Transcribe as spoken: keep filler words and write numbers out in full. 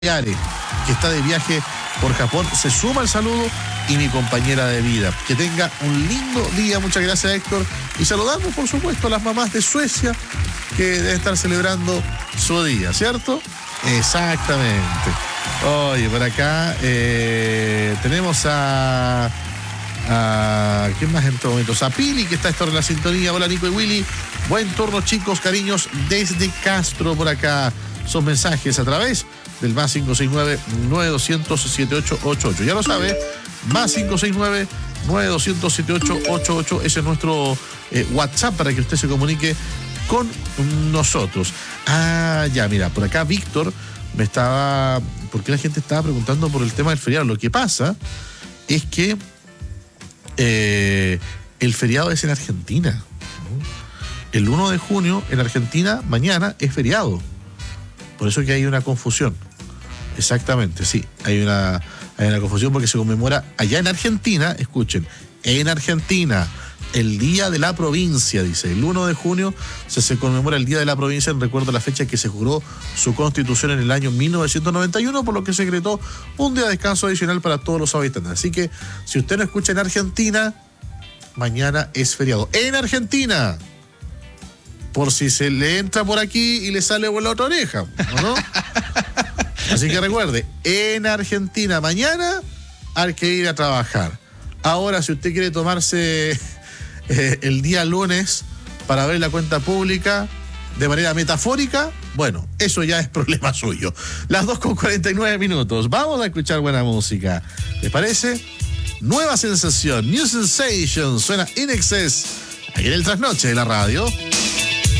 Yare, que está de viaje por Japón, se suma al saludo, y mi compañera de vida. Que tenga un lindo día. Muchas gracias, Héctor. Y saludamos, por supuesto, a las mamás de Suecia, que deben estar celebrando su día, ¿cierto? Exactamente. Oye, por acá eh, tenemos a... a ¿quién más en estos momentos? A Pili, que está esta en la sintonía. Hola, Nico y Willy. Buen turno, chicos, cariños, desde Castro por acá. Son mensajes a través del más cinco seis nueve, nueve dos cero cero, siete ocho ocho ocho. Ya lo sabe, más cinco seis nueve, nueve dos cero cero, siete ocho ocho ocho. Ese es nuestro eh, WhatsApp para que usted se comunique con nosotros. Ah, ya, mira, por acá Víctor me estaba... porque la gente estaba preguntando por el tema del feriado. Lo que pasa es que eh, el feriado es en Argentina, ¿no? El uno de junio en Argentina, mañana, es feriado. Por eso es que hay una confusión. Exactamente, sí. Hay una, hay una confusión porque se conmemora allá en Argentina, escuchen, en Argentina, el Día de la Provincia, dice. El uno de junio se, se conmemora el Día de la Provincia en recuerdo a la fecha que se juró su constitución en el año mil novecientos noventa y uno, por lo que se decretó un día de descanso adicional para todos los habitantes. Así que, si usted no escucha en Argentina, mañana es feriado. ¡En Argentina! Por si se le entra por aquí y le sale por la otra oreja, ¿o no? Así que recuerde, en Argentina mañana hay que ir a trabajar. Ahora, si usted quiere tomarse eh, el día lunes para ver la cuenta pública de manera metafórica, bueno, eso ya es problema suyo. Las dos con cuarenta y nueve minutos. Vamos a escuchar buena música. ¿Les parece? Nueva sensación, New Sensation, suena In Excess, aquí en el Trasnoche de la radio.